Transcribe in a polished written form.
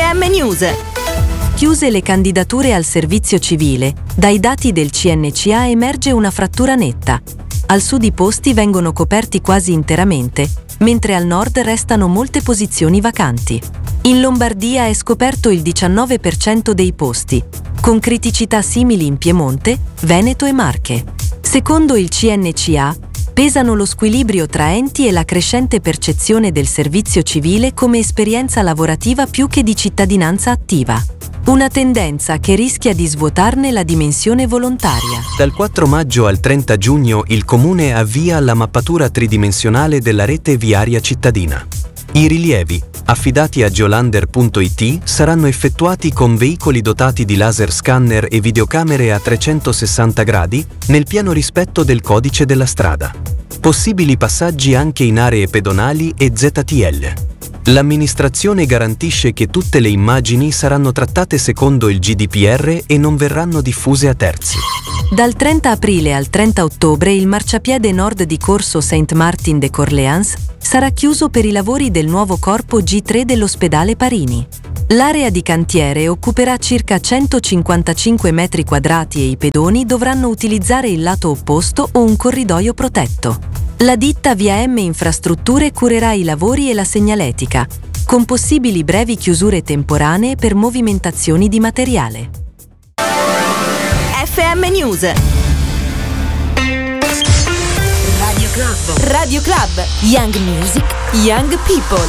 FM News. Chiuse le candidature al servizio civile, dai dati del CNCA emerge una frattura netta. Al sud i posti vengono coperti quasi interamente, mentre al nord restano molte posizioni vacanti. In Lombardia è scoperto il 19% dei posti, con criticità simili in Piemonte, Veneto e Marche. Secondo il CNCA, pesano lo squilibrio tra enti e la crescente percezione del servizio civile come esperienza lavorativa più che di cittadinanza attiva. Una tendenza che rischia di svuotarne la dimensione volontaria. Dal 4 maggio al 30 giugno il Comune avvia la mappatura tridimensionale della rete viaria cittadina. I rilievi, affidati a geolander.it, saranno effettuati con veicoli dotati di laser scanner e videocamere a 360 gradi nel pieno rispetto del codice della strada. Possibili passaggi anche in aree pedonali e ZTL. L'amministrazione garantisce che tutte le immagini saranno trattate secondo il GDPR e non verranno diffuse a terzi. Dal 30 aprile al 30 ottobre il marciapiede nord di Corso Saint-Martin de Corléans sarà chiuso per i lavori del nuovo corpo G3 dell'ospedale Parini. L'area di cantiere occuperà circa 155 metri quadrati e i pedoni dovranno utilizzare il lato opposto o un corridoio protetto. La ditta Via M Infrastrutture curerà i lavori e la segnaletica, con possibili brevi chiusure temporanee per movimentazioni di materiale. FM News. Radio Club. Radio Club. Young Music, Young People.